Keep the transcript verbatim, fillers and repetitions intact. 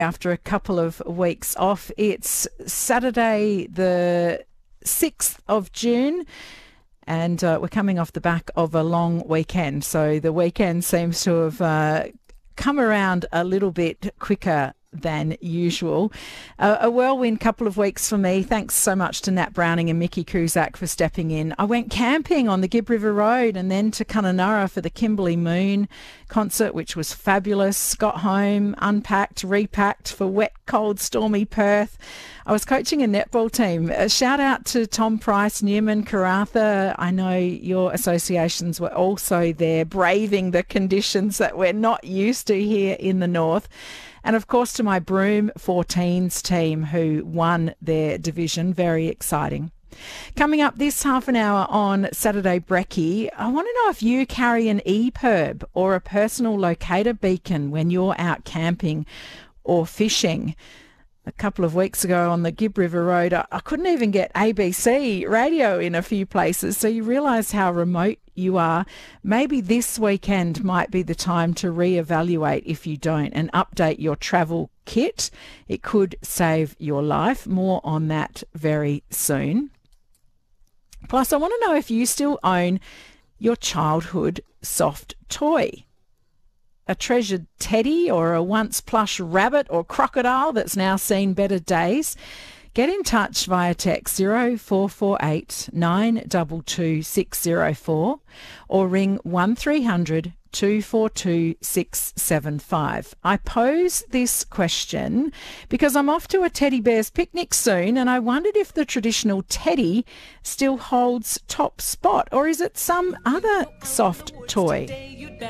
after a couple of weeks off. It's Saturday the sixth of June. And uh, we're coming off the back of a long weekend. So the weekend seems to have uh, come around a little bit quicker than usual. Uh, a whirlwind couple of weeks for me. Thanks so much to Nat Browning and Mickey Kruzak for stepping in. I went camping on the Gibb River Road and then to Kununurra for the Kimberley Moon concert, which was fabulous. Got home, unpacked, repacked for wet, cold, stormy Perth. I was coaching a netball team. A shout out to Tom Price, Newman, Karratha. I know your associations were also there, braving the conditions that we're not used to here in the north. And of course to my Broome fourteens team who won their division. Very exciting. Coming up this half an hour on Saturday Brekkie, I want to know if you carry an E P I R B or a personal locator beacon when you're out camping or fishing. A couple of weeks ago on the Gibb River Road, I, I couldn't even get A B C radio in a few places, so you realise how remote you are. Maybe this weekend might be the time to reevaluate if you don't and update your travel kit. It could save your life. More on that very soon. Plus, I want to know if you still own your childhood soft toy. A treasured teddy or a once plush rabbit or crocodile that's now seen better days. Get in touch via text zero four four eight nine two two six zero four or ring one three hundred two four two six seven five. I pose this question because I'm off to a teddy bear's picnic soon and I wondered if the traditional teddy still holds top spot or is it some other soft toy?